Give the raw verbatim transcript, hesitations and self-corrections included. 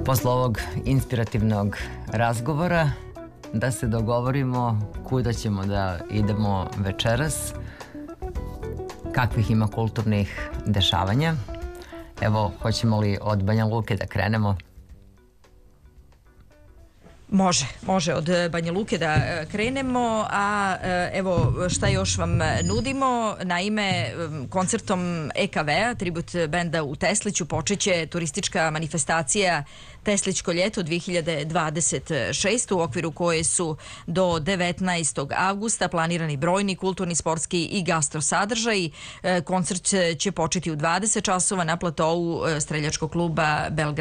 posle ovog inspirativnog razgovora da se dogovorimo kuda ćemo da idemo večeras, kakvih ima kulturnih dešavanja. Evo, hoćemo li od Banja Luke da krenemo? Može, može od Banja Luke da krenemo, a evo šta još vam nudimo. Naime, koncertom E K V-a, tribut benda u Tesliću, počeće turistička manifestacija Teslićko ljeto dve hiljade dvadeset šeste. u okviru koje su do devetnaestog avgusta planirani brojni kulturni, sportski i gastro sadržaj. Koncert će početi u dvadeset časova na platovu streljačkog kluba Belgrad